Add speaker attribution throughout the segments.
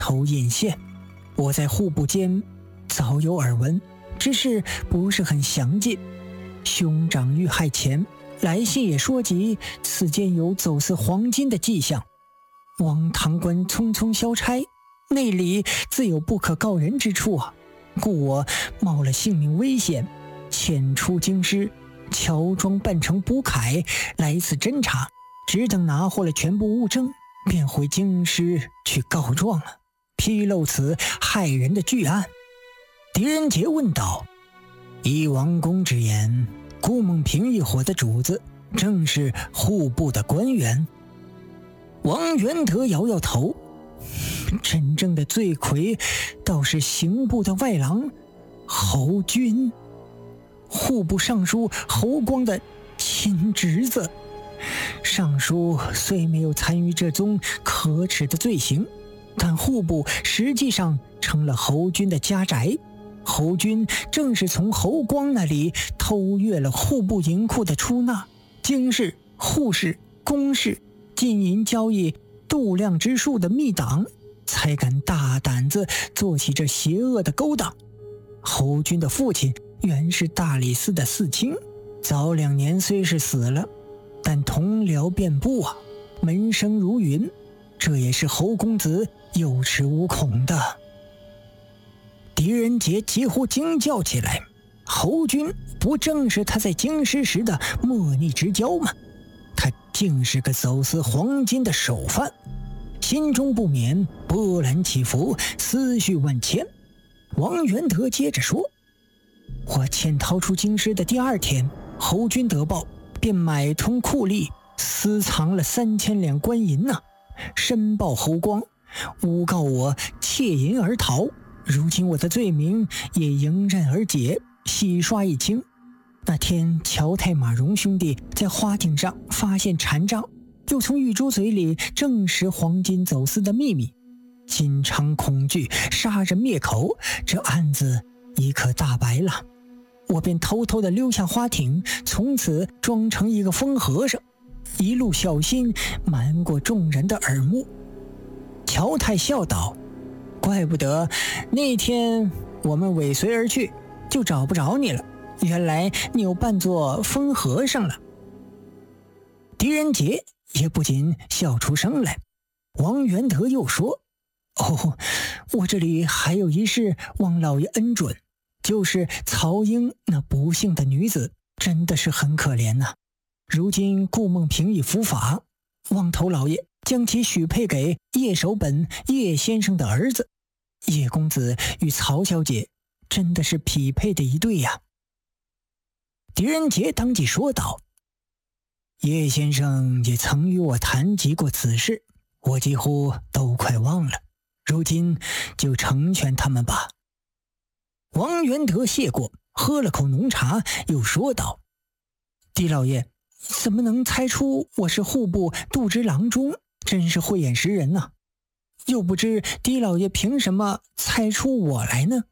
Speaker 1: 头引线，我在户部间早有耳闻，只是不是很详尽。兄长遇害前，来信也说及此间有走私黄金的迹象。王堂官匆匆消差，内里自有不可告人之处啊，故我冒了性命危险，潜出京师，乔装扮成卜凯来此侦查，只等拿获了全部物证，便回京师去告状了，披露此害人的巨案。狄仁杰问道：依王公之言，顾梦平一伙的主子正是户部的官员？王元德摇摇头，真正的罪魁倒是刑部的外郎侯军，户部尚书侯光的亲侄子。尚书虽没有参与这宗可耻的罪行，但户部实际上成了侯军的家宅。侯军正是从侯光那里偷越了户部银库的出纳、京士、户士、公士金银交易度量之术的密档，才敢大胆子做起这邪恶的勾当。侯军的父亲原是大理寺的寺卿，早2年虽是死了，但同僚遍布啊，门生如云，这也是侯公子有恃无恐的。狄仁杰几乎惊叫起来，侯军不正是他在京师时的莫逆之交吗？他竟是个走私黄金的首犯，心中不免波澜起伏，思绪万千。王元德接着说：我潜逃出京师的第2天，侯军得报，便买通酷吏，私藏了3000两官银呐，申报侯光，诬告我窃银而逃。如今我的罪名也迎刃而解，洗刷一清。那天乔太马荣兄弟在花艇上发现禅杖，又从玉珠嘴里证实黄金走私的秘密，心肠恐惧，杀人灭口，这案子已可大白了。我便偷偷地溜下花艇，从此装成一个疯和尚，一路小心瞒过众人的耳目。乔太笑道：怪不得那天我们尾随而去，就找不着你了，原来你又扮作疯和尚了。狄仁杰也不禁笑出声来。王元德又说：我这里还有一事望老爷恩准，就是曹英那不幸的女子，真的是很可怜呐。如今顾梦平已伏法，望头老爷将其许配给叶守本叶先生的儿子。叶公子与曹小姐真的是匹配的一对呀。狄仁杰当即说道：叶先生也曾与我谈及过此事，我几乎都快忘了，如今就成全他们吧。王元德谢过，喝了口浓茶，又说道：狄老爷怎么能猜出我是户部度支郎中，真是慧眼识人呐。又不知狄老爷凭什么猜出我来呢？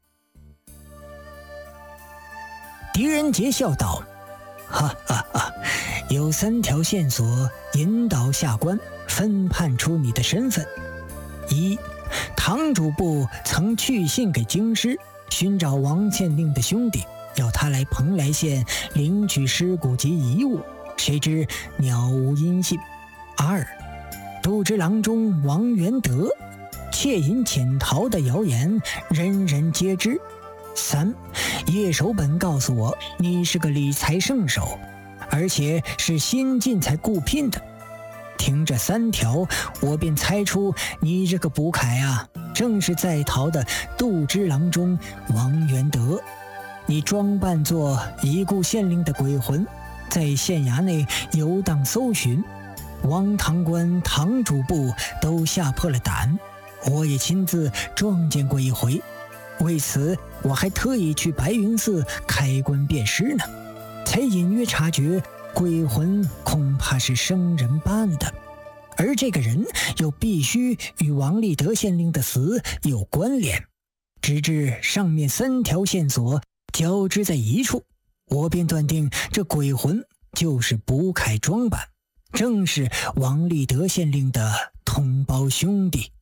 Speaker 1: 狄仁杰笑道：哈哈哈，有3条线索引导下官分判出你的身份。1，堂主部曾去信给京师，寻找王县令的兄弟，要他来蓬莱县领取尸骨及遗物，谁知鸟无音信。2，度支郎中王元德窃银潜逃的谣言人人皆知。3，叶守本告诉我你是个理财圣手，而且是新进才雇聘的。听这3条，我便猜出你这个卜凯啊，正是在逃的度支郎中王元德。你装扮作已故县令的鬼魂，在县衙内游荡搜寻，王堂官、堂主部都吓破了胆，我也亲自撞见过一回。为此我还特意去白云寺开棺辨尸呢，才隐约察觉鬼魂恐怕是生人扮的，而这个人又必须与王立德县令的死有关联。直至上面3条线索交织在一处，我便断定这鬼魂就是卜凯装扮，正是王立德县令的同胞兄弟。